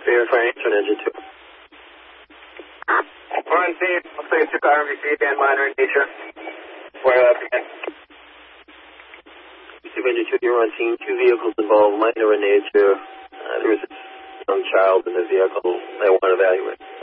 Verify answer on engine 2. Run C, looks like it took RMVC again, minor in nature. Where left again. Engine 2, you're on scene. 2 vehicles involved, minor in nature. There is a young child in the vehicle. I want to evaluate.